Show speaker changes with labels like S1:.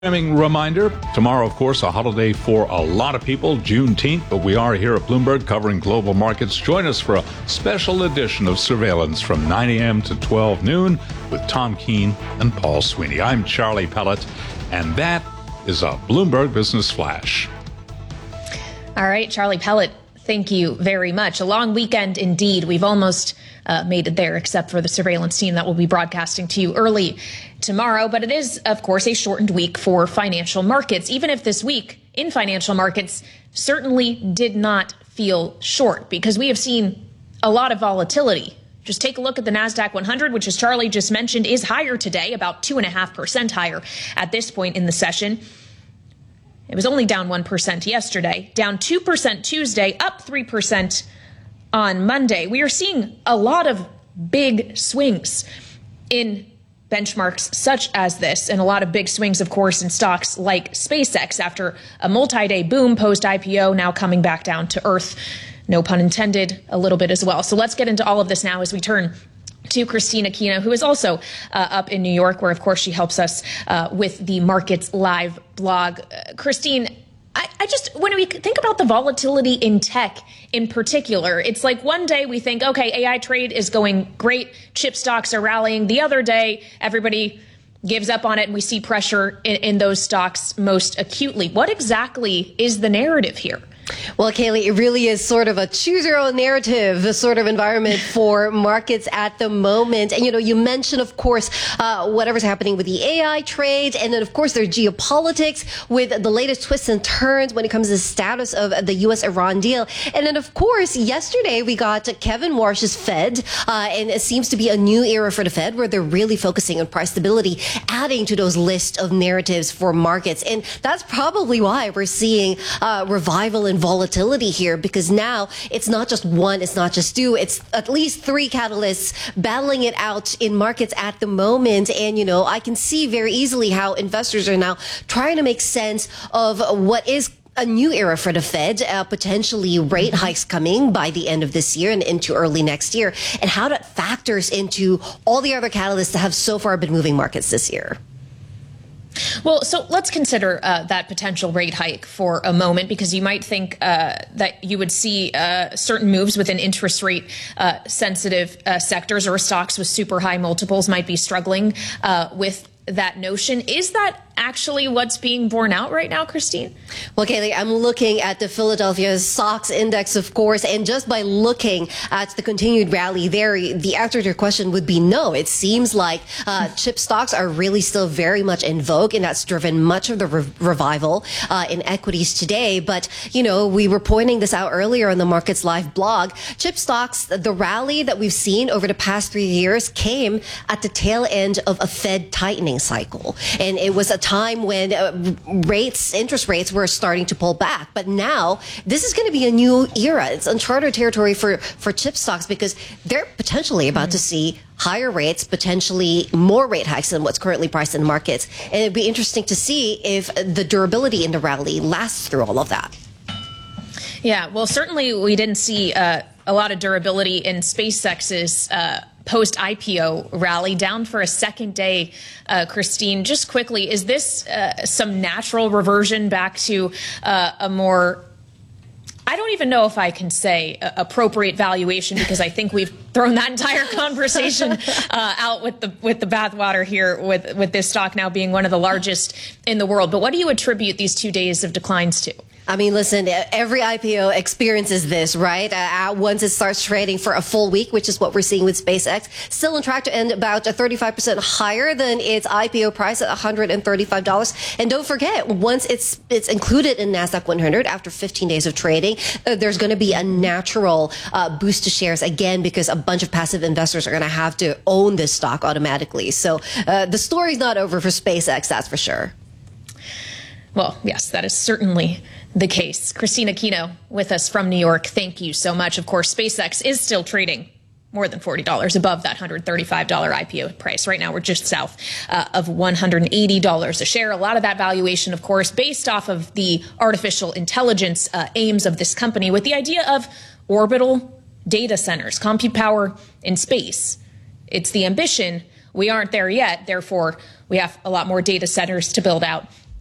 S1: Reminder, tomorrow, of course, a holiday for a lot of people, Juneteenth, but we are here at Bloomberg covering global markets. Join us for a special edition of Surveillance from 9 a.m. to 12 noon with Tom Keene and Paul Sweeney. I'm Charlie Pellet, and that is a Bloomberg Business Flash.
S2: All right, Charlie Pellet, thank you very much. A long weekend indeed. We've almost made it there, except for the surveillance team that will be broadcasting to you early tomorrow. But it is, of course, a shortened week for financial markets, even if this week in financial markets certainly did not feel short, because we have seen a lot of volatility. Just take a look at the NASDAQ 100, which, as Charlie just mentioned, is higher today, about 2.5% higher at this point in the session. It was only down 1% yesterday, down 2% Tuesday, up 3% on Monday. We are seeing a lot of big swings in benchmarks such as this, and a lot of big swings, of course, in stocks like SpaceX after a multi-day boom post-IPO, now coming back down to earth. No pun intended, a little bit as well. So let's get into all of this now as we turn to Christine Aquino, who is also up in New York, where, of course, she helps us with the Markets Live blog. Christine, I just, when we think about the volatility in tech in particular, it's like one day we think, okay, AI trade is going great, chip stocks are rallying. The other day, everybody gives up on it, and we see pressure in those stocks most acutely. What exactly is the narrative here?
S3: Well, Kaylee, it really is sort of a choose your own narrative, the sort of environment for markets at the moment. And, you mentioned, of course, whatever's happening with the AI trade. And then, of course, there's geopolitics with the latest twists and turns when it comes to the status of the U.S.-Iran deal. And then, of course, yesterday we got Kevin Warsh's Fed. And it seems to be a new era for the Fed where they're really focusing on price stability, adding to those list of narratives for markets. And that's probably why we're seeing revival in volatility here, because now it's not just one, it's not just two, it's at least three catalysts battling it out in markets at the moment. And, I can see very easily how investors are now trying to make sense of what is a new era for the Fed, potentially rate hikes coming by the end of this year and into early next year, and how that factors into all the other catalysts that have so far been moving markets this year.
S2: Well, so let's consider that potential rate hike for a moment, because you might think that you would see certain moves within interest rate sensitive sectors, or stocks with super high multiples might be struggling with that notion. Is that actually what's being borne out right now, Christine?
S3: Well, Kaylee, I'm looking at the Philadelphia SOX index, of course, and just by looking at the continued rally there, the answer to your question would be no. It seems like chip stocks are really still very much in vogue, and that's driven much of the revival in equities today. But, we were pointing this out earlier on the Markets Live blog. Chip stocks, the rally that we've seen over the past 3 years came at the tail end of a Fed tightening cycle. And it was a time when interest rates were starting to pull back. But now this is going to be a new era. It's uncharted territory for chip stocks, because they're potentially about to see higher rates, potentially more rate hikes than what's currently priced in the markets. And it'd be interesting to see if the durability in the rally lasts through all of that.
S2: Yeah, well, certainly we didn't see a lot of durability in SpaceX's post-IPO rally, down for a second day. Christine, just quickly, is this some natural reversion back to a more, I don't even know if I can say appropriate valuation, because I think we've thrown that entire conversation out with the bathwater here with this stock now being one of the largest in the world. But what do you attribute these 2 days of declines to?
S3: I mean, listen, every IPO experiences this, right? Once it starts trading for a full week, which is what we're seeing with SpaceX, still on track to end about 35% higher than its IPO price at $135. And don't forget, once it's included in NASDAQ 100 after 15 days of trading, there's going to be a natural boost to shares again, because a bunch of passive investors are going to have to own this stock automatically. So the story's not over for SpaceX, that's for sure.
S2: Well, yes, that is certainly the case. Christine Aquino with us from New York. Thank you so much. Of course, SpaceX is still trading more than $40 above that $135 IPO price. Right now, we're just south of $180 a share. A lot of that valuation, of course, based off of the artificial intelligence aims of this company, with the idea of orbital data centers, compute power in space. It's the ambition. We aren't there yet. Therefore, we have a lot more data centers to build out